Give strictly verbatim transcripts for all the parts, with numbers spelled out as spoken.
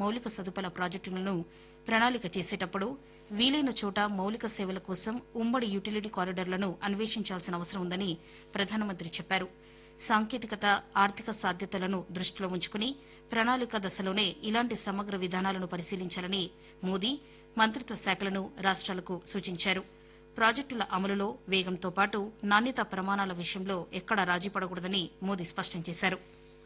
మౌలిక సదుపాయాల ప్రాజెక్టులను ప్రణాళిక చేసేటప్పుడు వీలైన చోట మౌలిక సేవల కోసం ఉమ్మడి యుటిలిటీ కారిడార్లను అన్వేషించాల్సిన అవసరం ఉందని ప్రధానమంత్రి చెప్పారు. సాంకేతికత, ఆర్థిక సాధ్యతలను దృష్టిలో ఉంచుకుని ప్రణాళిక దశలోనే ఇలాంటి సమగ్ర విధానాలను పరిశీలించాలని మోదీ మంత్రిత్వ శాఖలను రాష్ట్రాలకు సూచించారు. ప్రాజెక్టుల అమలులో వేగంతో పాటు నాణ్యతా ప్రమాణాల విషయంలో ఎక్కడా రాజీపడకూడదని మోదీ స్పష్టం చేశారు.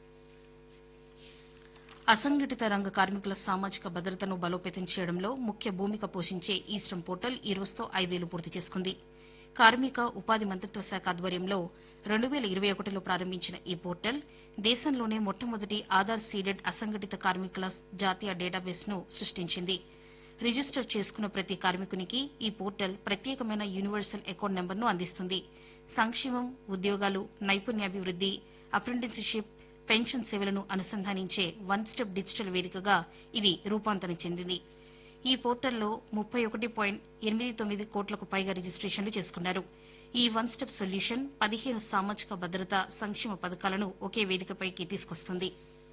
అసంఘటిత రంగ కార్మికుల సామాజిక భద్రతను బలోపేతం చేయడంలో ముఖ్య భూమిక పోషించే ఈస్టర్న్ పోర్టల్ ఈ రోజుతో ఐదేళ్లు పూర్తి చేసుకుంది. కార్మిక, ఉపాధి మంత్రిత్వ శాఖ ఆధ్వర్యంలో రెండు వేల ఇరవై ఒకటిలో ప్రారంభించిన ఈ పోర్టల్ దేశంలోనే మొట్టమొదటి ఆధార్ సీడెడ్ అసంఘటిత కార్మికుల జాతీయ డేటాబేస్ ను సృష్టించింది. రిజిస్టర్ చేసుకున్న ప్రతి కార్మికునికి ఈ పోర్టల్ ప్రత్యేకమైన యూనివర్సల్ అకౌంట్ నెంబర్ను అందిస్తుంది. సంక్షేమం, ఉద్యోగాలు, నైపుణ్యాభివృద్ది, అప్రెంటిస్షిప్, పెన్షన్ సేవలను అనుసంధానించే వన్ స్టెప్ డిజిటల్ వేదికగా ఇది రూపాంతరం చెందింది. ఈ పోర్టల్లో ముప్పై ఒకటి పాయింట్ ఎనిమిది తొమ్మిది కోట్లకు పైగా రిజిస్టేషన్లు చేసుకున్నారు. ఈ వన్ స్టెప్ సొల్యూషన్ పదిహేను సామాజిక భద్రత, సంక్షేమ పథకాలను ఒకే వేదికపైకి తీసుకొస్తుంది.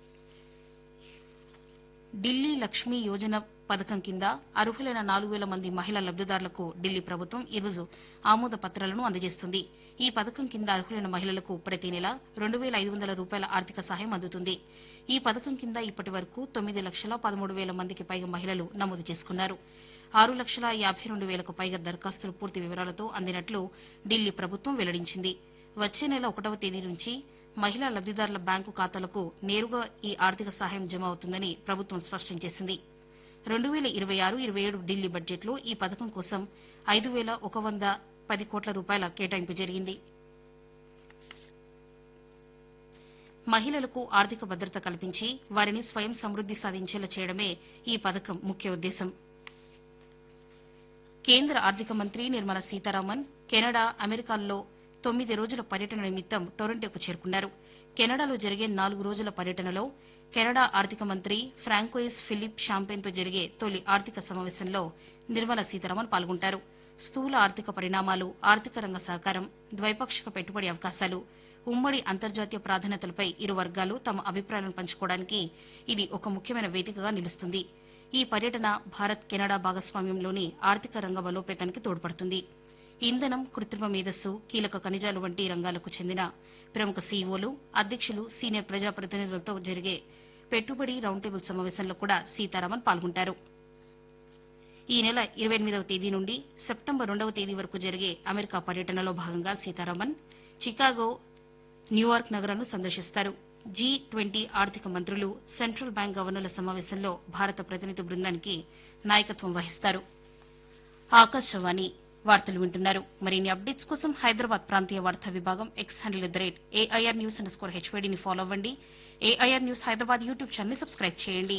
ఢిల్లీ లక్ష్మీ యోజన పథకం కింద అర్హులైన నాలుగు వేల మంది మహిళా లబ్దిదారులకు ఢిల్లీ ప్రభుత్వం ఈరోజు ఆమోద పత్రాలను అందజేస్తుంది. ఈ పథకం కింద అర్హులైన మహిళలకు ప్రతి నెల రెండు వేల ఐదు వందల రూపాయల ఆర్థిక సహాయం అందుతుంది. ఈ పథకం కింద ఇప్పటి వరకు తొమ్మిది లక్షల పదమూడు వేల మందికి పైగా మహిళలు నమోదు చేసుకున్నారు. ఆరు లక్షల యాబై రెండు వేలకు పైగా దరఖాస్తులు పూర్తి వివరాలతో అందినట్లు ఢిల్లీ ప్రభుత్వం వెల్లడించింది. వచ్చే నెల ఒకటవ తేదీ నుంచి మహిళా లబ్దిదారుల బ్యాంకు ఖాతాలకు నేరుగా ఈ ఆర్థిక సహాయం జమ అవుతుందని ప్రభుత్వం స్పష్టం చేసింది. రెండు వేల ఇరవై ఆరు ఇరవై ఏడు ఢిల్లీ బడ్జెట్లో ఈ పథకం కోసం ఐదు వేల ఒక వంద పది కోట్ల రూపాయల కేటాయింపు జరిగింది. మహిళలకు ఆర్థిక భద్రత కల్పించి వారిని స్వయం సమృద్ది సాధించేలా చేయడమే ఈ పథకం ముఖ్య ఉద్దేశం. కేంద్ర ఆర్థిక మంత్రి నిర్మలా సీతారామన్ కెనడా, అమెరికాల్లో తొమ్మిది రోజుల పర్యటన నిమిత్తం టొరంటోకు చేరుకున్నారు. కెనడాలో జరిగే నాలుగు రోజుల పర్యటనలో కెనడా ఆర్థిక మంత్రి ఫ్రాంకోయిస్ ఫిలిప్ షాంపెన్తో జరిగే తొలి ఆర్థిక సమావేశంలో నిర్మలా సీతారామన్ పాల్గొంటారు. స్థూల ఆర్థిక పరిణామాలు, ఆర్థిక రంగ సహకారం, ద్వైపాక్షిక పెట్టుబడి అవకాశాలు, ఉమ్మడి అంతర్జాతీయ ప్రాధాన్యతలపై ఇరు వర్గాలు తమ అభిప్రాయాలను పంచుకోవడానికి ఇది ఒక ముఖ్యమైన వేదికగా నిలుస్తుంది. ఈ పర్యటన భారత్ కెనడా భాగస్వామ్యంలోని ఆర్థిక రంగ బలోపేతానికి తోడ్పడుతుంది. ఇంధనం, కృత్రిమ మేధస్సు, కీలక ఖనిజాలు వంటి రంగాలకు చెందిన ప్రముఖ సీఈఓలు, అధ్యక్షులు, సీనియర్ ప్రజాప్రతినిధులతో జరిగే పెట్టుబడి రౌండ్ టేబుల్ సమావేశంలో కూడా సీతారామన్ పాల్గొంటారు. ఈ నెల ఇరవై ఎనిమిదవ తేదీ నుండి సెప్టెంబర్ రెండవ తేదీ వరకు జరిగే అమెరికా పర్యటనలో భాగంగా సీతారామన్ చికాగో, న్యూయార్క్ నగరాలను సందర్శిస్తారు. జీ ట్వంటీ ఆర్థిక మంత్రులు, సెంట్రల్ బ్యాంక్ గవర్నర్ల సమావేశంలో భారత ప్రతినిధి బృందానికి నాయకత్వం వహిస్తారు. ఆకాశవాణి వార్తలు వింటున్నారు. మరిన్ని అప్డేట్స్ కోసం హైదరాబాద్ ప్రాంతీయ వార్తా విభాగం X handle at the rate AIR news under score హెచ్వైడీని follow అవ్వండి. AIR news Hyderabad YouTube channel subscribe చేయండి.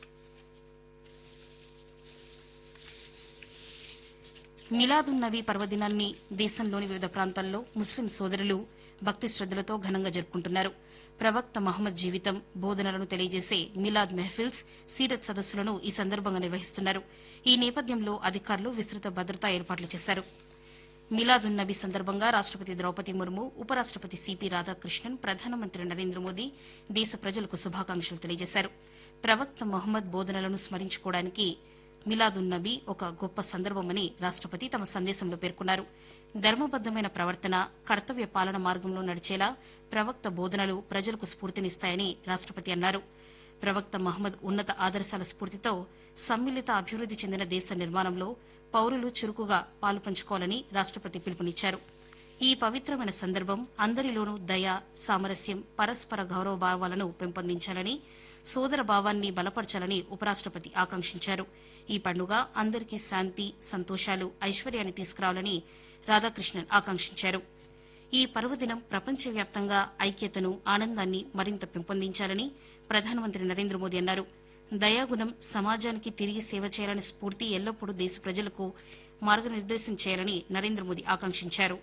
మిలాదున్ నబీ పర్వదినాన్ని దేశంలోని వివిధ ప్రాంతాల్లో ముస్లిం సోదరులు భక్తి శ్రద్దలతో ఘనంగా జరుపుకుంటున్నారు. ప్రవక్త మహమ్మద్ జీవితం, బోధనలను తెలియజేసే మిలాద్ మెహఫిల్స్, సీరత్ సదస్సులను ఈ సందర్భంగా నిర్వహిస్తున్నారు. ఈ నేపథ్యంలో అధికారులు విస్తృత భద్రతా ఏర్పాట్లు చేశారు. మిలాదున్ నబీ సందర్భంగా రాష్టపతి ద్రౌపది ముర్ము, ఉపరాష్టపతి సిపి రాధాకృష్ణన్, ప్రధానమంత్రి నరేంద్ర మోదీ దేశ ప్రజలకు శుభాకాంక్షలు తెలియజేశారు. ప్రవక్త మహమ్మద్ బోధనలను స్మరించుకోవడానికి మిలాదున్ నబీ ఒక గొప్ప సందర్భమని రాష్టపతి తమ సందేశంలో పేర్కొన్నారు. ధర్మబద్దమైన ప్రవర్తన, కర్తవ్య పాలన మార్గంలో నడిచేలా ప్రవక్త బోధనలు ప్రజలకు స్ఫూర్తినిస్తాయని రాష్టపతి అన్నారు. ప్రవక్త మహమ్మద్ ఉన్నత ఆదర్శాల స్ఫూర్తితో సమ్మిళిత అభివృద్ది చెందిన దేశ నిర్మాణంలో పౌరులు చురుకుగా పాలుపంచుకోవాలని రాష్టపతి పిలుపునిచ్చారు. ఈ పవిత్రమైన సందర్భం అందరిలోనూ దయ, సామరస్యం, పరస్పర గౌరవ భావాలను పెంపొందించాలని, సోదర భావాన్ని బలపరచాలని ఉపరాష్టపతి ఆకాంక్షించారు. ఈ పండుగ అందరికీ శాంతి, సంతోషాలు, ఐశ్వర్యాన్ని తీసుకురావాలని రాధాకృష్ణన్ ఆకాంక్షించారు. ఈ పర్వదినం ప్రపంచవ్యాప్తంగా ఐక్యతను, ఆనందాన్ని మరింత పెంపొందించాలని ప్రధానమంత్రి నరేంద్ర మోదీ అన్నారు. దయాగుణం, సమాజానికి తిరిగి సేవ చేయాలనే స్ఫూర్తి ఎల్లప్పుడూ దేశ ప్రజలకు మార్గనిర్దేశం చేయాలని నరేంద్ర మోదీ ఆకాంక్షించారు.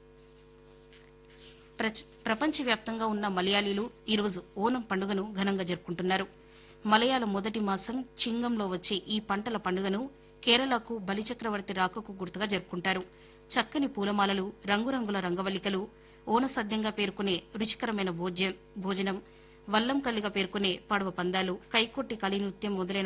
ప్రపంచవ్యాప్తంగా ఉన్న మలయాళీలు ఈరోజు ఓనం పండుగను ఘనంగా జరుపుకుంటున్నారు. మలయాళ మొదటి మాసం చింగంలో వచ్చే ఈ పంటల పండుగను కేరళకు బలిచక్రవర్తి రాకకు గుర్తుగా జరుపుకుంటారు. చక్కని పూలమాలలు, రంగురంగుల రంగవల్లికలు, ఓనసద్యంగా పేర్కొనే రుచికరమైన భోజ్యం భోజనం, వల్లంకల్లిగా పేర్కొనే పడవ పందాలు, కైకొట్టి కలి నృత్యం మొదలైన